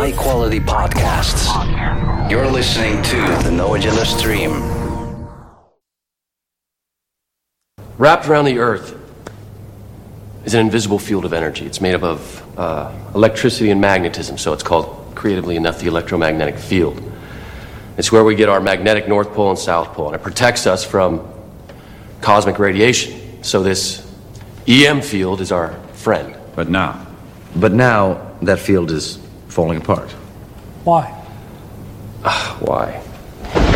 high-quality podcasts. You're listening to the No Agenda Stream. Wrapped around the Earth is an invisible field of energy. It's made up of electricity and magnetism, so it's called, creatively enough, the electromagnetic field. It's where we get our magnetic North Pole and South Pole, and it protects us from cosmic radiation. So this EM field is our friend. But now, that field is falling apart. Why? Why?